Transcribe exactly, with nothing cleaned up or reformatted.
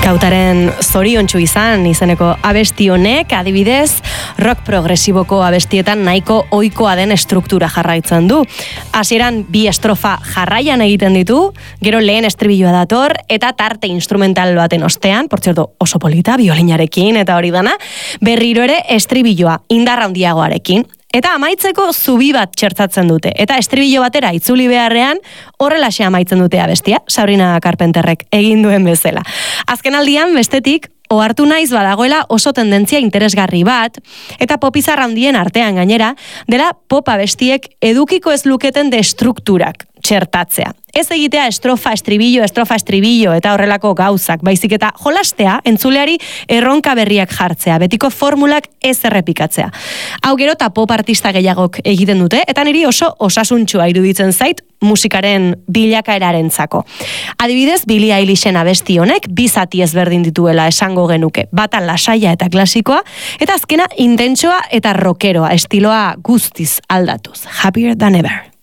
Kautaren zoriontsu izan izeneko abesti honek, adibidez, rock progresiboko abestietan nahiko ohikoa den estruktura jarraitzen du. Hasieran bi estrofa jarraian egiten ditu, gero lehen estribilloa dator, eta tarte instrumental baten ostean, por cierto, oso polita, biolinarekin eta hori dana, berriro ere estribilloa indar handiagoarekin. Eta amaitzeko zubi bat txertatzen dute. Eta estribillo batera itzuli beharrean horrelaxe amaitzen dute abestia, Sabrina Carpenterrek egin duen bezala. Azken aldian, bestetik, ohartu naiz badagoela oso tendentzia interesgarri bat, eta popizar handien artean gainera, dela pop abestiek edukiko ez luketen destrukturak txertatzea. Ez egitea estrofa, estribillo, estrofa, estribillo eta horrelako gauzak, baizik eta jolastea, entzuleari erronka berriak jartzea, betiko formulak ez errepikatzea. Hau gero eta pop artista gehiagok egiten dute, eta niri oso osasuntxua iruditzen zait musikaren bilakaerarentzako. Adibidez, Billie Eilishen abesti honek bi zati ezberdin dituela esango genuke, bata lasaia eta klasikoa, eta azkena intentsoa eta rockeroa, estiloa guztiz aldatuz. Happier than ever.